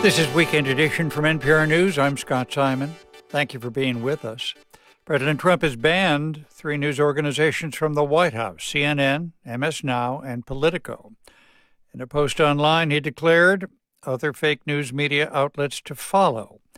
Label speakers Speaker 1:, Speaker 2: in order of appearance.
Speaker 1: This is Weekend Edition from NPR News. I'm Scott Simon. Thank you for being with us. President Trump has banned 3 news organizations from the White House: CNN, MS Now, and Politico. In a post online, he declared other fake news media outlets to follow.